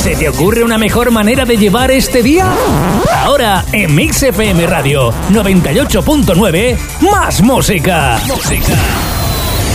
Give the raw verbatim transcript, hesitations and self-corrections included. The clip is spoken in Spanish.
¿Se te ocurre una mejor manera de llevar este día? Ahora, en Mix F M Radio noventa y ocho punto nueve, más música. Música.